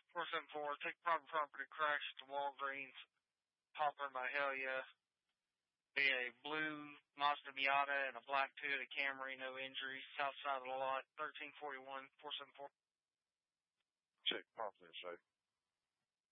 474, take private property crash at the Walgreens. Hopper by hell yeah. Be a blue Mazda Miata and a black Toyota Camry, no injuries. South side of the lot, 1341, 474. Check properly, safe.